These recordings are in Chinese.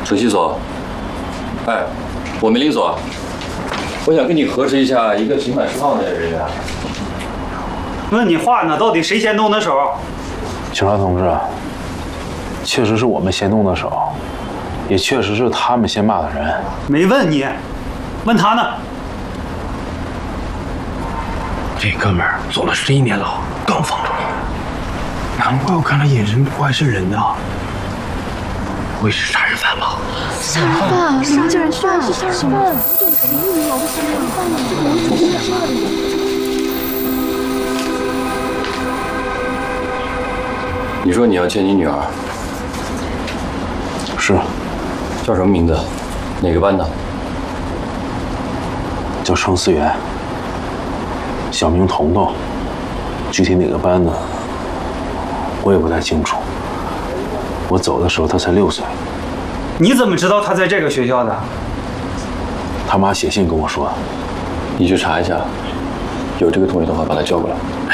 首席所，哎，我梅林所，我想跟你核实一下一个刑满释放的人员。 问你话呢，到底谁先动的手？ 警察同志，确实是我们先动的手，也确实是他们先骂的人。 没问你，问他呢。 这哥们儿坐了11年牢，刚放出来，难怪我看他眼神不爱是人的，不会是杀人犯吧？ 杀人犯，杀人犯是杀人犯，11年牢的杀人犯呢？我只是杀人。 你说你要见你女儿， 是， 叫什么名字？哪个班的？ 叫程思源，小名彤彤，具体哪个班的，我也不太清楚。我走的时候她才6岁。 你怎么知道他在这个学校的？ 他妈写信跟我说。 你去查一下，有这个同学的话，把他叫过来。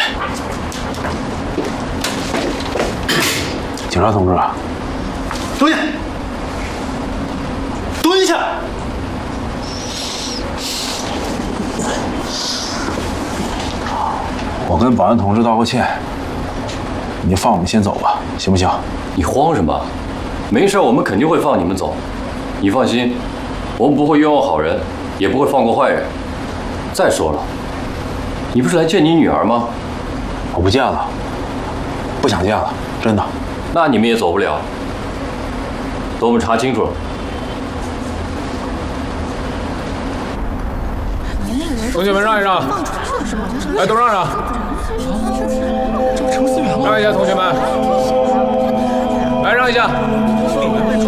警察同志， 蹲下，蹲下。 我跟保安同志道个歉，你就放我们先走吧，行不行？ 你慌什么？没事，我们肯定会放你们走。你放心，我们不会冤枉好人，也不会放过坏人。再说了，你不是来见你女儿吗？ 我不见了，不想见了，真的。 那你们也走不了。等我们查清楚了。 同学们让一让，来都让让，让一下，同学们，来让一下。